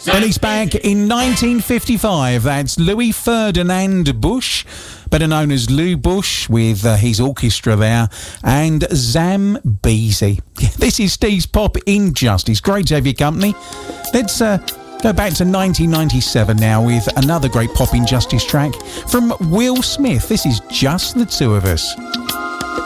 Released back in 1955, that's Louis Ferdinand Bush, better known as Lou Bush, with his orchestra there, and Zambezi. This is Steve's Pop Injustice. Great to have your company. Let's go back to 1997 now with another great Pop Injustice track from Will Smith. This is Just the Two of Us.